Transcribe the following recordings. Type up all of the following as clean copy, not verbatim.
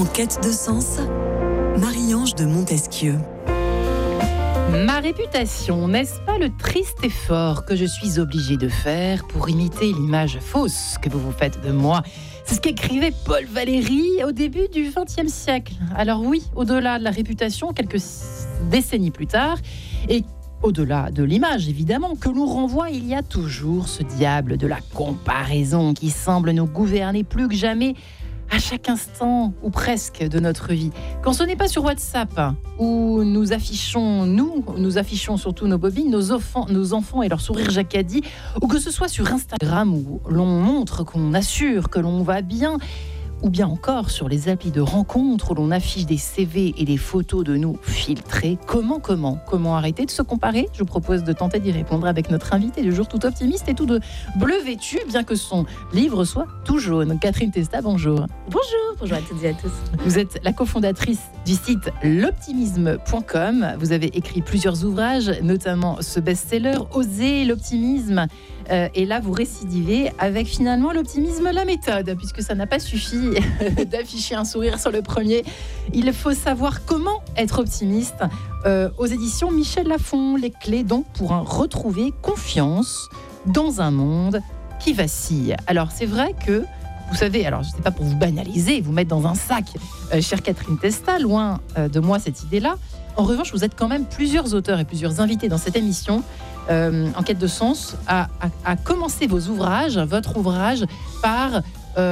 En quête de sens, Marie-Ange de Montesquieu. Ma réputation, n'est-ce pas le triste effort que je suis obligée de faire pour imiter l'image fausse que vous vous faites de moi ? C'est ce qu'écrivait Paul Valéry au début du XXe siècle. Alors oui, au-delà de la réputation, quelques décennies plus tard, et au-delà de l'image, évidemment, que l'on renvoie, il y a toujours ce diable de la comparaison qui semble nous gouverner plus que jamais à chaque instant, ou presque, de notre vie. Quand ce n'est pas sur WhatsApp, où nous affichons surtout nos bobines, nos enfants et leur sourire jacadi, ou que ce soit sur Instagram, où l'on montre, qu'on assure que l'on va bien, ou bien encore sur les applis de rencontres où l'on affiche des CV et des photos de nous filtrés. Comment arrêter de se comparer ? Je vous propose de tenter d'y répondre avec notre invité du jour, tout optimiste et tout de bleu vêtu, bien que son livre soit tout jaune. Catherine Testa, bonjour. Bonjour à toutes et à tous. Vous êtes la cofondatrice du site l'optimisme.com. Vous avez écrit plusieurs ouvrages, notamment ce best-seller « Oser l'optimisme ». Et là, vous récidivez avec finalement l'optimisme, la méthode, puisque ça n'a pas suffi d'afficher un sourire sur le premier. Il faut savoir comment être optimiste. Aux éditions Michel Lafon, les clés donc pour retrouver confiance dans un monde qui vacille. Alors c'est vrai que, vous savez, alors je ne sais pas pour vous banaliser, vous mettre dans un sac, chère Catherine Testa, loin de moi cette idée-là. En revanche, vous êtes quand même plusieurs auteurs et plusieurs invités dans cette émission en quête de sens à commencer votre ouvrage par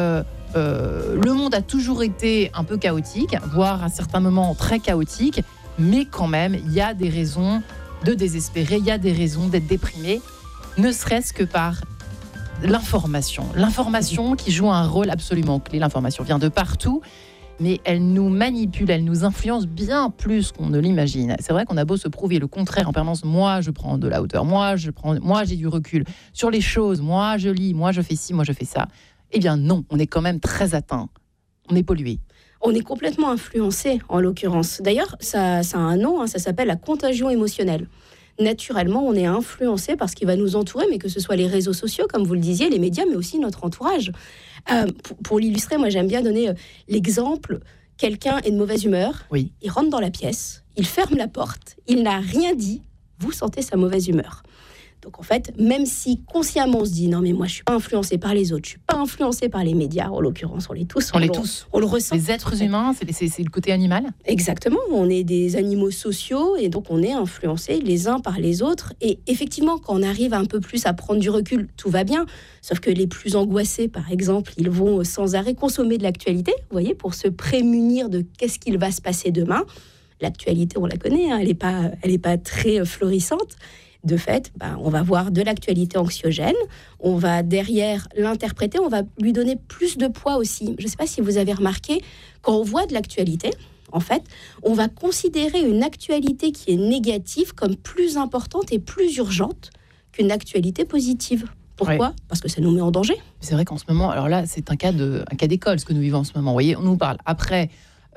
le monde a toujours été un peu chaotique, voire à certains moments très chaotique, mais quand même, il y a des raisons de désespérer, il y a des raisons d'être déprimé, ne serait-ce que par l'information. L'information qui joue un rôle absolument clé. L'information vient de partout, mais elle nous manipule, elle nous influence bien plus qu'on ne l'imagine. C'est vrai qu'on a beau se prouver le contraire en permanence. Moi, je prends de la hauteur. Moi, j'ai du recul sur les choses. Moi, je lis. Moi, je fais ci. Moi, je fais ça. Eh bien, non. On est quand même très atteint. On est pollué. On est complètement influencé, en l'occurrence. D'ailleurs, ça a un nom. Ça s'appelle la contagion émotionnelle. Naturellement, on est influencé par ce qui va nous entourer, mais que ce soit les réseaux sociaux, comme vous le disiez, les médias, mais aussi notre entourage. Pour l'illustrer, moi, j'aime bien donner l'exemple. Quelqu'un est de mauvaise humeur, oui. Il rentre dans la pièce, il ferme la porte, il n'a rien dit, vous sentez sa mauvaise humeur. Donc en fait, même si consciemment on se dit non mais moi je suis pas influencé par les autres, je suis pas influencé par les médias, en l'occurrence on l'est tous, on le ressent. Les êtres humains, c'est le côté animal. Exactement, on est des animaux sociaux et donc on est influencés les uns par les autres. Et effectivement, quand on arrive un peu plus à prendre du recul, tout va bien. Sauf que les plus angoissés, par exemple, ils vont sans arrêt consommer de l'actualité, vous voyez, pour se prémunir de qu'est-ce qu'il va se passer demain. L'actualité, on la connaît, elle est pas très florissante. De fait, on va voir de l'actualité anxiogène, on va derrière l'interpréter, on va lui donner plus de poids aussi. Je ne sais pas si vous avez remarqué, quand on voit de l'actualité, en fait, on va considérer une actualité qui est négative comme plus importante et plus urgente qu'une actualité positive. Pourquoi ? Ouais. Parce que ça nous met en danger. C'est vrai qu'en ce moment, alors là, c'est un cas d'école, ce que nous vivons en ce moment. Vous voyez, on nous parle après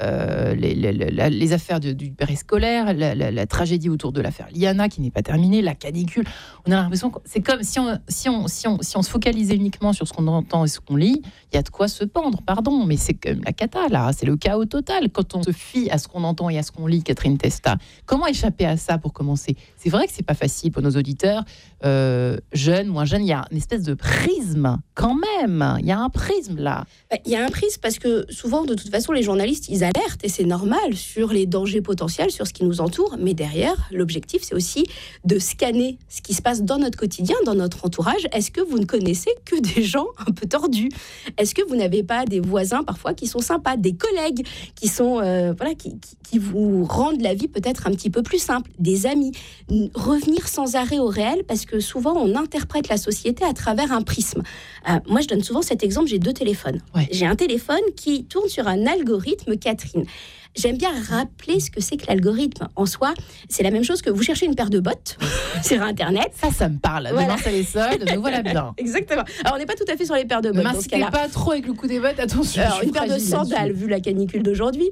les affaires du périscolaire, la tragédie autour de l'affaire Liana qui n'est pas terminée, la canicule. On a l'impression que c'est comme si on se focalisait uniquement sur ce qu'on entend et ce qu'on lit, il y a de quoi se pendre, pardon, mais c'est comme la cata là, c'est le chaos total quand on se fie à ce qu'on entend et à ce qu'on lit. Catherine Testa, comment échapper à ça pour commencer ? C'est vrai que c'est pas facile pour nos auditeurs, jeunes, moins jeunes, il y a une espèce de prisme quand même, il y a un prisme là. Il y a un prisme parce que souvent, de toute façon, les journalistes, ils alertent, et c'est normal, sur les dangers potentiels, sur ce qui nous entoure. Mais derrière, l'objectif, c'est aussi de scanner ce qui se passe dans notre quotidien, dans notre entourage. Est-ce que vous ne connaissez que des gens un peu tordus ? Est-ce que vous n'avez pas des voisins, parfois, qui sont sympas, des collègues qui sont, qui vous rendent la vie peut-être un petit peu plus simple, des amis ? Revenir sans arrêt au réel, parce que souvent, on interprète la société à travers un prisme. Moi, je donne souvent cet exemple, j'ai 2 téléphones. Ouais. J'ai un téléphone qui tourne sur un algorithme, Catherine. J'aime bien rappeler ce que c'est que l'algorithme. En soi, c'est la même chose que vous cherchez une paire de bottes sur Internet. Ça me parle. Voilà. Demain, c'est les soldes, nous voilà bien. Exactement. Alors, on n'est pas tout à fait sur les paires de bottes. Ne m'incitez pas trop avec le coup des bottes, attention. Alors, une paire de sandales, vu la canicule d'aujourd'hui.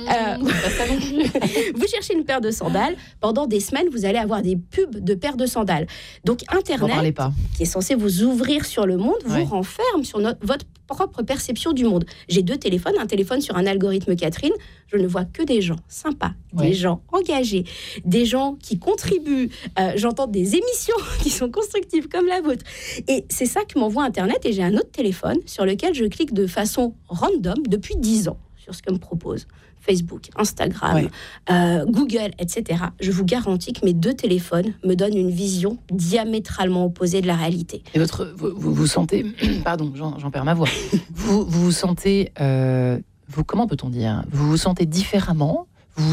Vous cherchez une paire de sandales. Pendant des semaines, vous allez avoir des pubs de paires de sandales. Donc, Internet, qui est censé vous ouvrir sur le monde, vous renferme sur votre propre perception du monde. J'ai 2 téléphones, un téléphone sur un algorithme Catherine, Catherine, je ne vois que des gens sympas, des gens engagés, des gens qui contribuent. J'entends des émissions qui sont constructives comme la vôtre. Et c'est ça que m'envoie Internet. Et j'ai un autre téléphone sur lequel je clique de façon random depuis 10 ans sur ce que me propose Facebook, Instagram, Google, etc. Je vous garantis que mes 2 téléphones me donnent une vision diamétralement opposée de la réalité. Et vous sentez... Pardon, j'en perds ma voix. vous sentez... comment peut-on dire ? Vous vous sentez différemment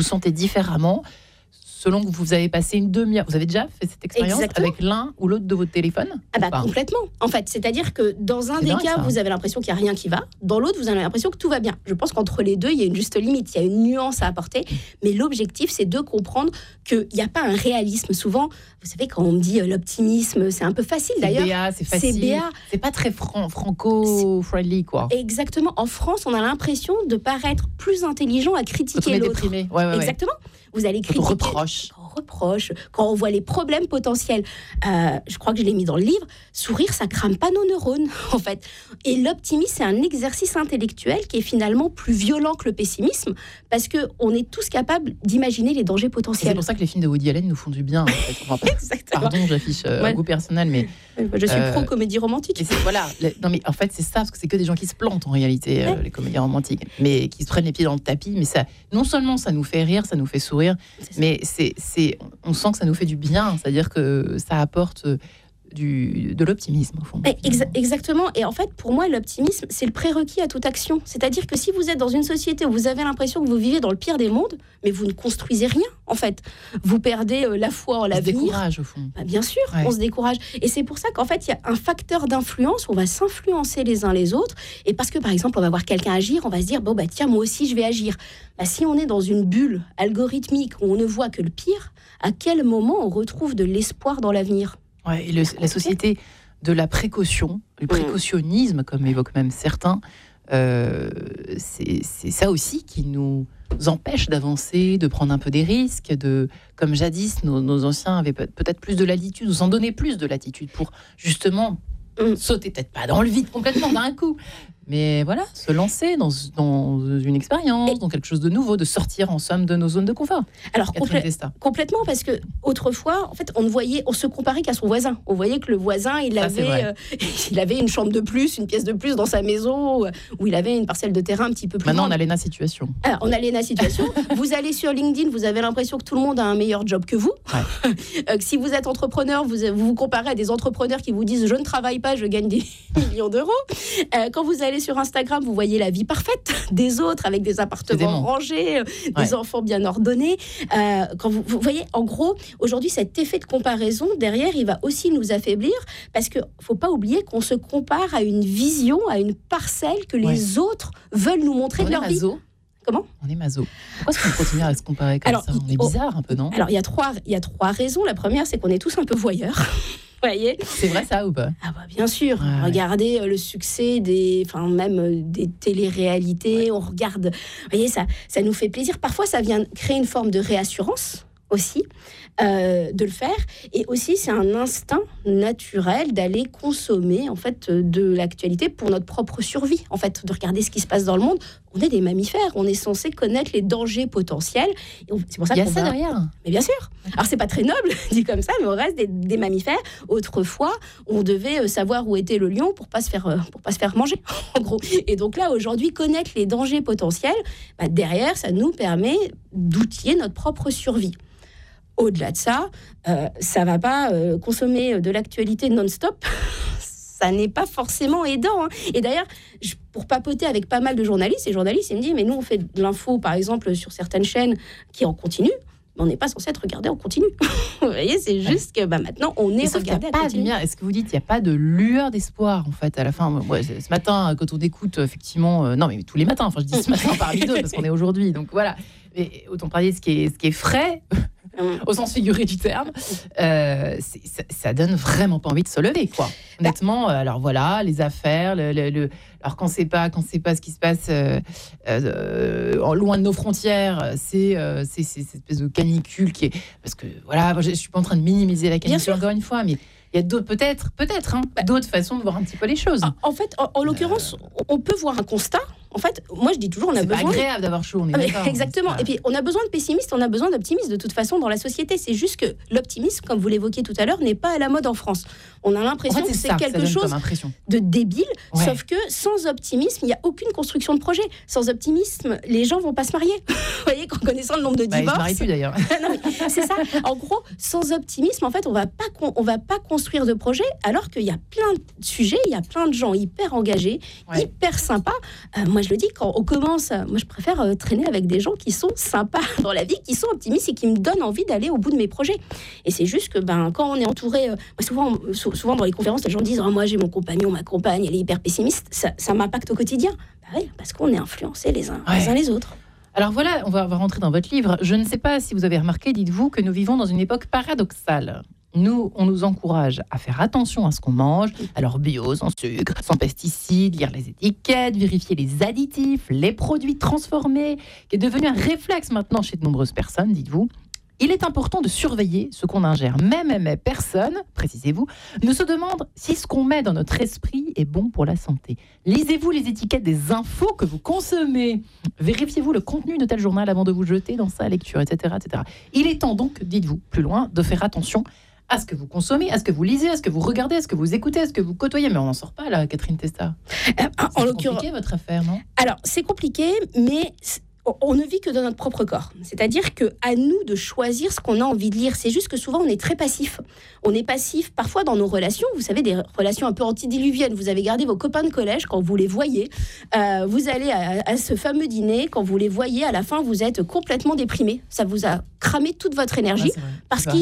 selon que vous avez passé une demi-heure. Vous avez déjà fait cette expérience avec l'un ou l'autre de votre téléphone ? Complètement. En fait, c'est-à-dire que dans un des cas, vous avez l'impression qu'il n'y a rien qui va. Dans l'autre, vous avez l'impression que tout va bien. Je pense qu'entre les deux, il y a une juste limite, il y a une nuance à apporter. Mais l'objectif, c'est de comprendre qu'il n'y a pas un réalisme. Souvent, vous savez, quand on me dit l'optimisme, c'est un peu facile d'ailleurs. BA, c'est facile. C'est BA. C'est pas très franco-friendly, quoi. Exactement. En France, on a l'impression de paraître plus intelligent à critiquer l'autre. Déprimé. Exactement. Vous allez critiquer. Quand on reproche, quand on voit les problèmes potentiels. Je crois que je l'ai mis dans le livre. Sourire, ça crame pas nos neurones, en fait. Et l'optimisme, c'est un exercice intellectuel qui est finalement plus violent que le pessimisme, parce qu'on est tous capables d'imaginer les dangers potentiels. C'est pour ça que les films de Woody Allen nous font du bien. En fait. Exactement. Pardon, j'affiche un goût personnel, mais... Je suis pro-comédie romantique. Non, mais en fait, c'est ça, parce que c'est que des gens qui se plantent, en réalité, les comédies romantiques, mais qui se prennent les pieds dans le tapis. Mais ça, non seulement ça nous fait rire, ça nous fait sourire, mais on sent que ça nous fait du bien, c'est-à-dire que ça apporte de l'optimisme, au fond. Exactement. Et en fait, pour moi, l'optimisme, c'est le prérequis à toute action. C'est-à-dire que si vous êtes dans une société où vous avez l'impression que vous vivez dans le pire des mondes, mais vous ne construisez rien, en fait. Vous perdez la foi en l'avenir. On se décourage, au fond. Bien sûr, on se décourage. Et c'est pour ça qu'en fait, il y a un facteur d'influence. On va s'influencer les uns les autres. Et parce que, par exemple, on va voir quelqu'un agir, on va se dire, tiens, moi aussi, je vais agir. Si on est dans une bulle algorithmique où on ne voit que le pire, à quel moment on retrouve de l'espoir dans l'avenir ? Et la société de la précaution, le précautionnisme, comme évoquent même certains, c'est ça aussi qui nous empêche d'avancer, de prendre un peu des risques, comme jadis, nos anciens avaient peut-être plus de latitude, ou s'en donnaient plus de latitude pour justement sauter, peut-être pas dans le vide complètement d'un coup, mais voilà, se lancer dans une expérience, dans quelque chose de nouveau, de sortir en somme de nos zones de confort. Alors complètement, parce que autrefois, en fait, on se comparait qu'à son voisin. On voyait que le voisin, il avait une chambre de plus, une pièce de plus dans sa maison, où il avait une parcelle de terrain un petit peu plus Maintenant, grande. on a l'ENA situation. Alors, on a l'ENA situation. Vous allez sur LinkedIn, vous avez l'impression que tout le monde a un meilleur job que vous. Si vous êtes entrepreneur, vous comparez à des entrepreneurs qui vous disent « je ne travaille pas, je gagne des millions d'euros ». Quand vous allez sur Instagram, vous voyez la vie parfaite des autres avec des appartements rangés, des enfants bien ordonnés. Quand vous voyez, en gros, aujourd'hui, cet effet de comparaison, derrière, il va aussi nous affaiblir parce qu'il ne faut pas oublier qu'on se compare à une vision, à une parcelle que les autres veulent nous montrer de leur vie. Comment ? On est maso. Pourquoi est-ce qu'on continue à se comparer comme ça ? On est bizarre un peu, non ? Alors, il y a trois raisons. La première, c'est qu'on est tous un peu voyeurs. Voyez. C'est vrai ça ou pas ? Bien sûr. Regardez le succès des téléréalités. On regarde. Vous voyez, ça nous fait plaisir. Parfois, ça vient créer une forme de réassurance aussi, de le faire. Et aussi, c'est un instinct naturel d'aller consommer en fait de l'actualité pour notre propre survie. En fait, de regarder ce qui se passe dans le monde. On est des mammifères. On est censé connaître les dangers potentiels. C'est pour ça qu'il y a ça derrière. Mais bien sûr. Alors, c'est pas très noble, dit comme ça, mais on reste des mammifères. Autrefois, on devait savoir où était le lion pour pas se faire manger, en gros. Et donc là, aujourd'hui, connaître les dangers potentiels, derrière, ça nous permet d'outiller notre propre survie. Au-delà de ça, ça va pas consommer de l'actualité non-stop. Ça n'est pas forcément aidant. Et d'ailleurs, pour papoter avec pas mal de journalistes, ils me disent, mais nous, on fait de l'info, par exemple, sur certaines chaînes qui en continu. On n'est pas censé être regardé en continu. Vous voyez, c'est juste que maintenant, on est regardé en continu. Est-ce que vous dites qu'il n'y a pas de lueur d'espoir, en fait, à la fin ? Ce matin, quand on écoute, effectivement... non, mais tous les matins, je dis ce matin parmi deux, parce qu'on est aujourd'hui. Donc voilà. Et autant parler de ce qui est frais... au sens figuré du terme, ça donne vraiment pas envie de se lever, quoi. Honnêtement, alors voilà, les affaires, alors quand c'est pas ce qui se passe loin de nos frontières, c'est cette espèce de canicule qui est, parce que voilà, moi, je suis pas en train de minimiser la canicule encore une fois, mais il y a d'autres, peut-être d'autres façons de voir un petit peu les choses. En fait, en l'occurrence, on peut voir un constat. En fait, moi je dis toujours, on a C'est pas besoin. agréable d'avoir chaud, on est d'accord. Exactement. Et puis, on a besoin de pessimistes, on a besoin d'optimistes de toute façon dans la société. C'est juste que l'optimisme, comme vous l'évoquiez tout à l'heure, n'est pas à la mode en France. On a l'impression que c'est quelque chose de débile, sauf que sans optimisme, il n'y a aucune construction de projet. Sans optimisme, les gens vont pas se marier. Vous voyez, en connaissant le nombre de divorces. Ils se marient plus d'ailleurs. Non, c'est ça. En gros, sans optimisme, en fait, on va pas construire de projet, alors qu'il y a plein de sujets, il y a plein de gens hyper engagés, hyper sympas. Moi, je le dis, quand on commence, moi, je préfère traîner avec des gens qui sont sympas dans la vie, qui sont optimistes et qui me donnent envie d'aller au bout de mes projets. Et c'est juste que quand on est entouré, souvent dans les conférences, les gens disent moi j'ai mon compagnon, ma compagne, elle est hyper pessimiste, ça m'impacte au quotidien. Oui, parce qu'on est influencés les uns les autres. Alors voilà, on va rentrer dans votre livre. Je ne sais pas si vous avez remarqué, dites-vous, que nous vivons dans une époque paradoxale. Nous, on nous encourage à faire attention à ce qu'on mange, alors bio, sans sucre, sans pesticides, lire les étiquettes, vérifier les additifs, les produits transformés, qui est devenu un réflexe maintenant chez de nombreuses personnes, dites-vous. Il est important de surveiller ce qu'on ingère. Mais personne, précisez-vous, ne se demande si ce qu'on met dans notre esprit est bon pour la santé. Lisez-vous les étiquettes des infos que vous consommez. Vérifiez-vous le contenu de tel journal avant de vous jeter dans sa lecture, etc., etc. Il est temps donc, dites-vous, plus loin, de faire attention à ce que vous consommez, à ce que vous lisez, à ce que vous regardez, à ce que vous écoutez, à ce que vous côtoyez. Mais on n'en sort pas là, Catherine Testa. En l'occurrence, c'est compliqué votre affaire, non ? Alors, c'est compliqué, mais on ne vit que dans notre propre corps. C'est-à-dire qu'à nous de choisir ce qu'on a envie de lire. C'est juste que souvent, on est très passif. On est passif parfois dans nos relations. Vous savez, des relations un peu antidiluviennes. Vous avez gardé vos copains de collège quand vous les voyez. Vous allez à ce fameux dîner. Quand vous les voyez, à la fin, vous êtes complètement déprimé. Ça vous a cramé toute votre énergie. Ouais, parce qu'il